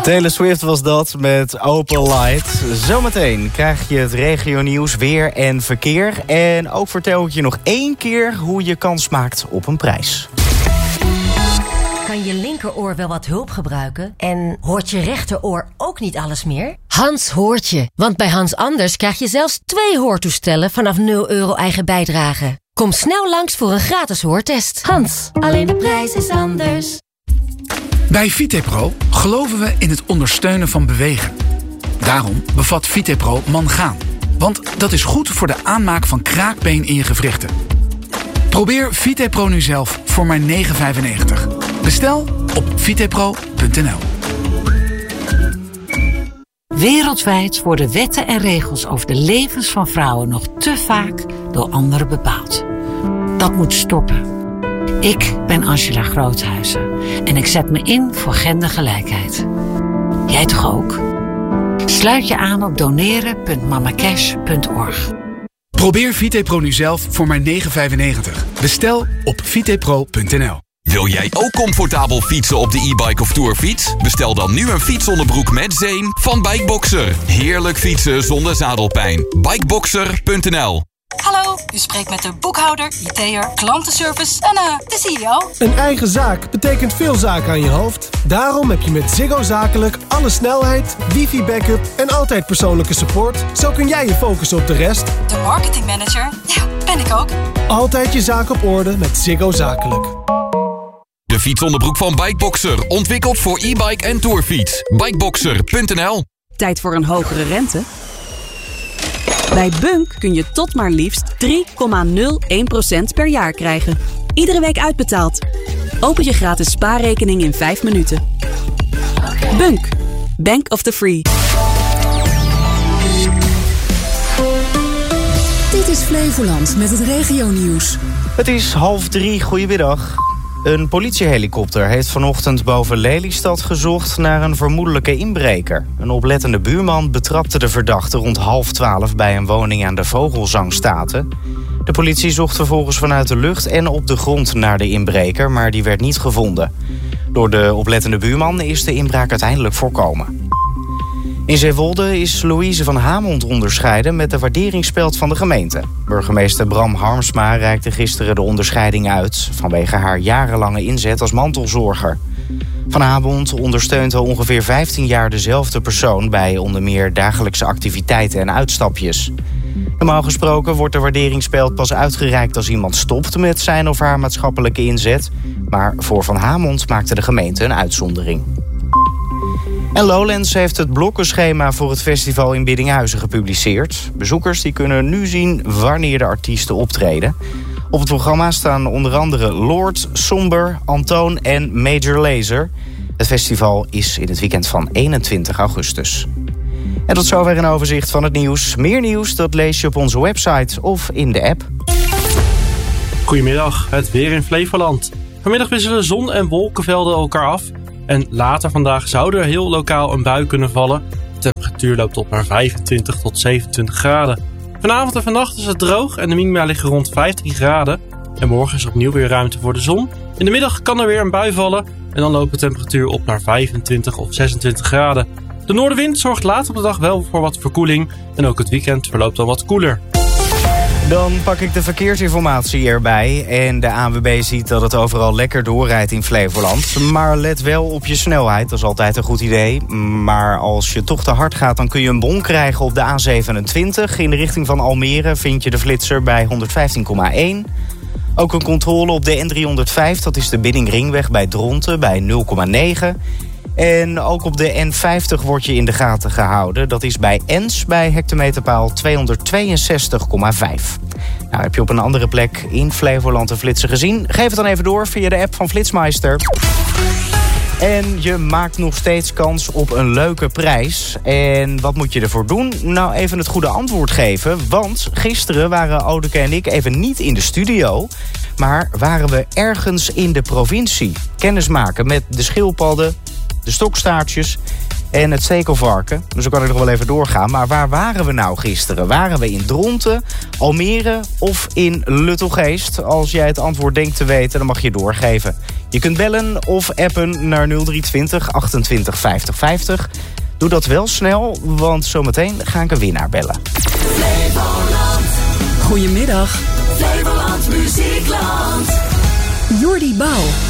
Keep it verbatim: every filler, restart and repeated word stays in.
Taylor Swift was dat met Open Light. Zometeen krijg je het regionieuws, weer en verkeer. En ook vertel ik je nog één keer hoe je kans maakt op een prijs. Kan je linkeroor wel wat hulp gebruiken? En hoort je rechteroor ook niet alles meer? Hans hoort je, want bij Hans Anders krijg je zelfs twee hoortoestellen vanaf nul euro eigen bijdrage. Kom snel langs voor een gratis hoortest. Hans, alleen de prijs is anders. Bij Vitepro geloven we in het ondersteunen van bewegen. Daarom bevat Vitepro mangaan. Want dat is goed voor de aanmaak van kraakbeen in je gewrichten. Probeer Vitepro nu zelf voor maar negen vijfennegentig. Bestel op vitepro punt n l. Wereldwijd worden wetten en regels over de levens van vrouwen nog te vaak door anderen bepaald. Dat moet stoppen. Ik ben Angela Groothuizen en ik zet me in voor gendergelijkheid. Jij toch ook? Sluit je aan op doneren punt mamacash punt org. Probeer Vitepro nu zelf voor maar negen vijfennegentig. Bestel op vitepro punt n l. Wil jij ook comfortabel fietsen op de e-bike of tourfiets? Bestel dan nu een fietsonderbroek met zeem van Bikeboxer. Heerlijk fietsen zonder zadelpijn. Bikeboxer punt n l. Hallo, u spreekt met de boekhouder, I T'er, klantenservice en uh, de C E O. Een eigen zaak betekent veel zaken aan je hoofd. Daarom heb je met Ziggo Zakelijk alle snelheid, wifi-backup en altijd persoonlijke support. Zo kun jij je focussen op de rest. De marketingmanager? Ja, ben ik ook. Altijd je zaak op orde met Ziggo Zakelijk. De fietsonderbroek van Bikeboxer, ontwikkeld voor e-bike en tourfiets. Bikeboxer punt n l. Tijd voor een hogere rente? Bij Bunk kun je tot maar liefst drie komma nul één procent per jaar krijgen. Iedere week uitbetaald. Open je gratis spaarrekening in vijf minuten. Bunk. Bank of the Free. Dit is Flevoland met het regionieuws. Het is half drie, goedemiddag. Een politiehelikopter heeft vanochtend boven Lelystad gezocht naar een vermoedelijke inbreker. Een oplettende buurman betrapte de verdachte rond half twaalf bij een woning aan de Vogelzangstaten. De politie zocht vervolgens vanuit de lucht en op de grond naar de inbreker, maar die werd niet gevonden. Door de oplettende buurman is de inbraak uiteindelijk voorkomen. In Zeewolde is Louise van Hamond onderscheiden met de waarderingsspeld van de gemeente. Burgemeester Bram Harmsma reikte gisteren de onderscheiding uit vanwege haar jarenlange inzet als mantelzorger. Van Hamond ondersteunt al ongeveer vijftien jaar dezelfde persoon bij onder meer dagelijkse activiteiten en uitstapjes. Normaal gesproken wordt de waarderingsspeld pas uitgereikt als iemand stopt met zijn of haar maatschappelijke inzet. Maar voor Van Hamond maakte de gemeente een uitzondering. En Lowlands heeft het blokkenschema voor het festival in Biddinghuizen gepubliceerd. Bezoekers die kunnen nu zien wanneer de artiesten optreden. Op het programma staan onder andere Lord, Somber, Antoon en Major Lazer. Het festival is in het weekend van eenentwintig augustus. En tot zover een overzicht van het nieuws. Meer nieuws dat lees je op onze website of in de app. Goedemiddag, het weer in Flevoland. Vanmiddag wisselen zon en wolkenvelden elkaar af. En later vandaag zou er heel lokaal een bui kunnen vallen. De temperatuur loopt op naar vijfentwintig tot zevenentwintig graden. Vanavond en vannacht is het droog en de minima liggen rond vijftien graden. En morgen is opnieuw weer ruimte voor de zon. In de middag kan er weer een bui vallen. En dan loopt de temperatuur op naar vijfentwintig of zesentwintig graden. De noordenwind zorgt later op de dag wel voor wat verkoeling. En ook het weekend verloopt dan wat koeler. Dan pak ik de verkeersinformatie erbij. En de A N W B ziet dat het overal lekker doorrijdt in Flevoland. Maar let wel op je snelheid, dat is altijd een goed idee. Maar als je toch te hard gaat, dan kun je een bon krijgen op de A zevenentwintig. In de richting van Almere vind je de flitser bij honderdvijftien komma één. Ook een controle op de N driehonderdvijf, dat is de Biddingringweg bij Dronten bij nul komma negen. En ook op de N vijftig wordt je in de gaten gehouden. Dat is bij Ens bij hectometerpaal tweehonderdtweeënzestig komma vijf. Nou, heb je op een andere plek in Flevoland een flitser gezien? Geef het dan even door via de app van Flitsmeister. En je maakt nog steeds kans op een leuke prijs. En wat moet je ervoor doen? Nou, even het goede antwoord geven. Want gisteren waren Odeke en ik even niet in de studio, maar waren we ergens in de provincie. Kennismaken met de schildpadden, de stokstaartjes en het stekelvarken. Dus dan kan ik nog wel even doorgaan. Maar waar waren we nou gisteren? Waren we in Dronten, Almere of in Luttelgeest? Als jij het antwoord denkt te weten, dan mag je doorgeven. Je kunt bellen of appen naar nul drie twintig achtentwintig vijftig vijftig. Doe dat wel snel, want zometeen ga ik een winnaar bellen. Flevoland. Goedemiddag. Flevoland Muziekland. Jordi Bouw.